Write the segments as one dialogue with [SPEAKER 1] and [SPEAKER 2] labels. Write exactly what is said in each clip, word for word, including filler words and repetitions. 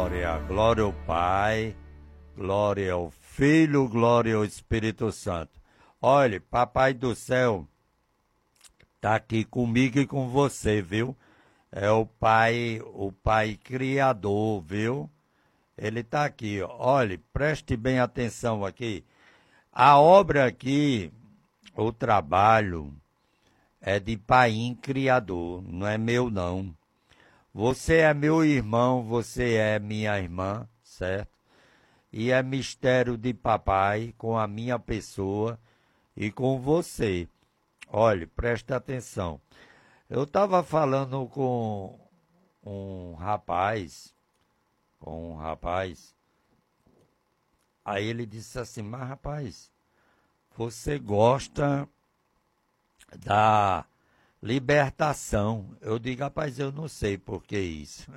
[SPEAKER 1] glória. Glória ao Pai, glória ao Filho, glória ao Espírito Santo. Olha, Papai do Céu está aqui comigo e com você, viu? É o Pai, o Pai Criador, viu? Ele está aqui, ó. Olha, preste bem atenção aqui. A obra aqui, o trabalho, é de Pai Criador, não é meu não. Você é meu irmão, você é minha irmã, certo? E é mistério de papai com a minha pessoa e com você. Olha, presta atenção. Eu estava falando com um rapaz, com um rapaz, aí ele disse assim, mas rapaz, você gosta da libertação. Eu digo, rapaz, eu não sei por que isso.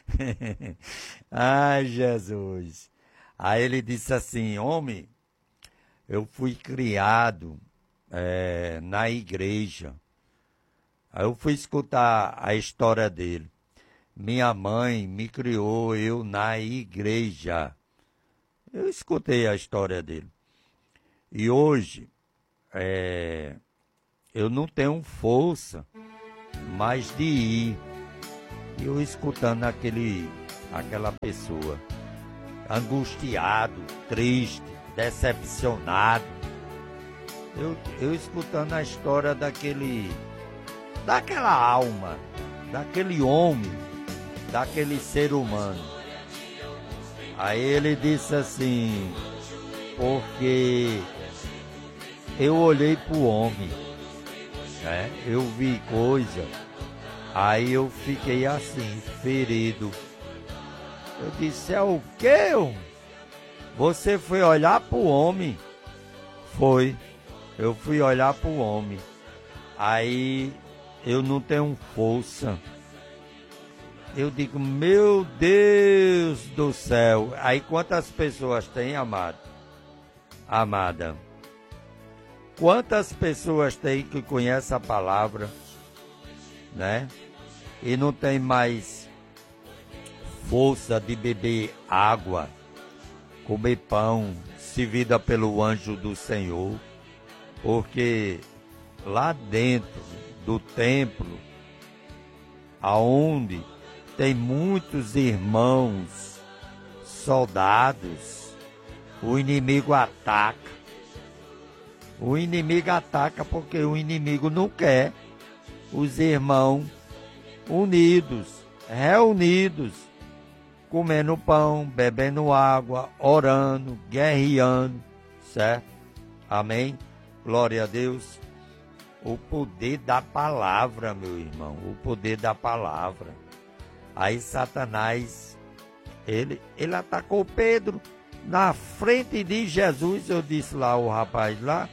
[SPEAKER 1] Ai, Jesus. Aí ele disse assim, homem, eu fui criado é, na igreja. Aí eu fui escutar a história dele. Minha mãe me criou eu na igreja. Eu escutei a história dele. E hoje, é, eu não tenho força mais de ir. E eu escutando aquele, aquela pessoa, angustiado, triste, decepcionado. Eu, eu escutando a história daquele, daquela alma, daquele homem, daquele ser humano. Aí ele disse assim, porque eu olhei para o homem, né? Eu vi coisa, aí eu fiquei assim, ferido. Eu disse, é o quê? Você foi olhar para o homem? Foi, eu fui olhar para o homem. Aí eu não tenho força. Eu digo, meu Deus do céu. Aí quantas pessoas tem, amado? Amada? Quantas pessoas tem que conhecem a palavra, né? E não tem mais força de beber água, comer pão, servida pelo anjo do Senhor, porque lá dentro do templo, aonde tem muitos irmãos, soldados, o inimigo ataca. O inimigo ataca porque o inimigo não quer os irmãos unidos, reunidos, comendo pão, bebendo água, orando, guerreando, certo? Amém? Glória a Deus. O poder da palavra, meu irmão, o poder da palavra. Aí Satanás, ele, ele atacou Pedro na frente de Jesus. Eu disse lá, o rapaz lá,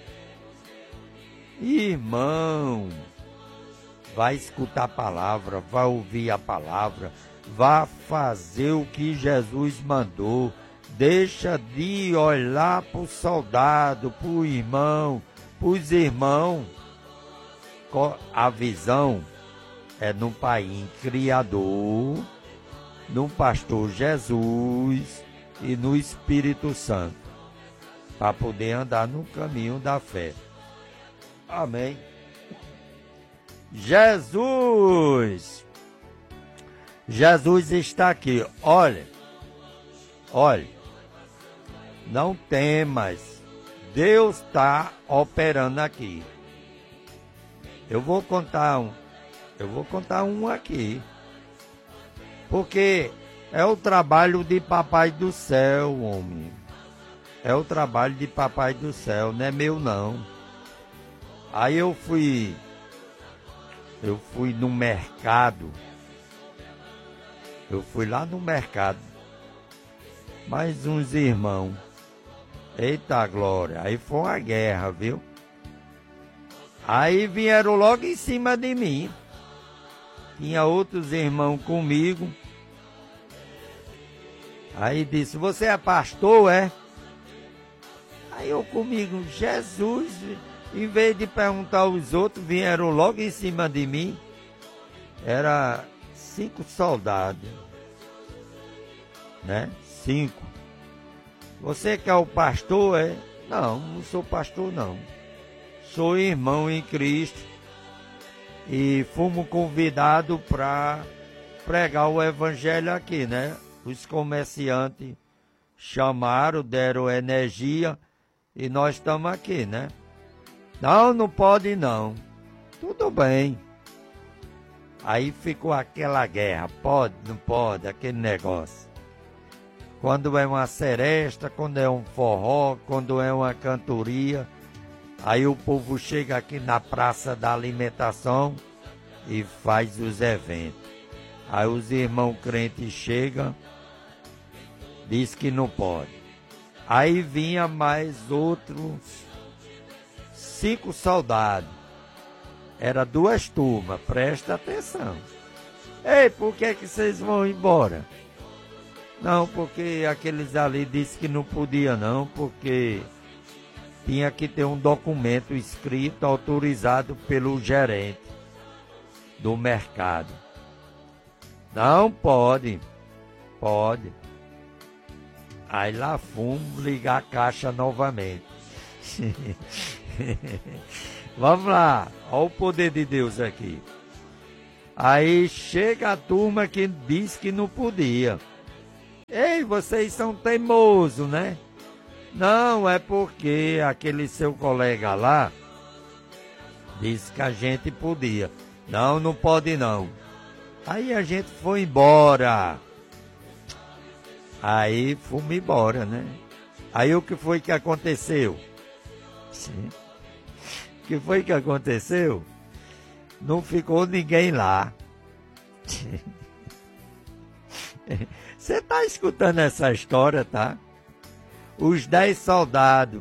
[SPEAKER 1] irmão, vai escutar a palavra, vai ouvir a palavra, vai fazer o que Jesus mandou. Deixa de olhar para o soldado, para o irmão, para os irmãos. A visão é no Pai Criador, no Pastor Jesus e no Espírito Santo, para poder andar no caminho da fé. Amém. Jesus, Jesus está aqui. Olha, olha, não temas, Deus está operando aqui. Eu vou contar um, eu vou contar um aqui, porque é o trabalho de Papai do Céu, homem. É o trabalho de Papai do Céu, não é meu não. Aí eu fui, eu fui no mercado, eu fui lá no mercado, mais uns irmãos, eita glória, aí foi uma guerra, viu? Aí vieram logo em cima de mim, tinha outros irmãos comigo, aí disse, você é pastor, é? Aí eu comigo, Jesus, em vez de perguntar aos outros, vieram logo em cima de mim. Era cinco soldados. né? Cinco. Você que é o pastor, é? Não, não sou pastor, não. Sou irmão em Cristo e fomos convidados para pregar o evangelho aqui, né? Os comerciantes chamaram, deram energia e nós estamos aqui, né? Não, não pode não. Tudo bem. Aí ficou aquela guerra, pode, não pode, aquele negócio. Quando é uma seresta, quando é um forró, quando é uma cantoria, aí o povo chega aqui na praça da alimentação e faz os eventos. Aí os irmãos crentes chegam, diz que não pode. Aí vinha mais outros cinco soldados. Era duas turmas, presta atenção. Ei, por que que vocês vão embora? Não, porque aqueles ali disseram que não podia não, porque tinha que ter um documento escrito, autorizado pelo gerente do mercado. Não pode, pode. Aí lá fomos ligar a caixa novamente. Vamos lá, olha o poder de Deus aqui. Aí chega a turma que diz que não podia. Ei, vocês são teimosos, né? Não, é porque aquele seu colega lá disse que a gente podia. Não, não pode não. Aí a gente foi embora. Aí fomos embora, né? Aí o que foi que aconteceu? Sim. O que foi que aconteceu? Não ficou ninguém lá. Você está escutando essa história, tá? Os dez soldados.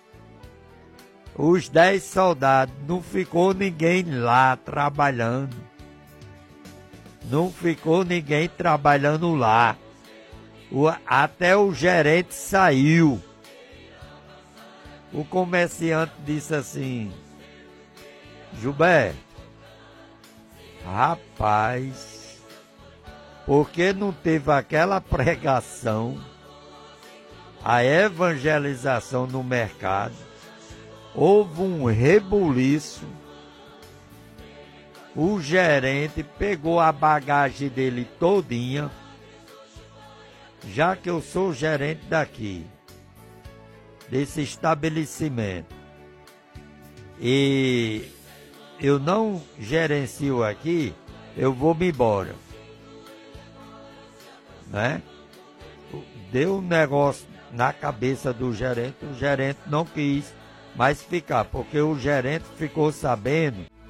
[SPEAKER 1] Os dez soldados. Não ficou ninguém lá trabalhando. Não ficou ninguém trabalhando lá. O, até o gerente saiu. O comerciante disse assim: Gilberto, rapaz, porque não teve aquela pregação, a evangelização no mercado, houve um rebuliço, o gerente pegou a bagagem dele todinha, já que eu sou gerente daqui, desse estabelecimento, e eu não gerencio aqui, eu vou me embora, né? Deu um negócio na cabeça do gerente, o gerente não quis mais ficar, porque o gerente ficou sabendo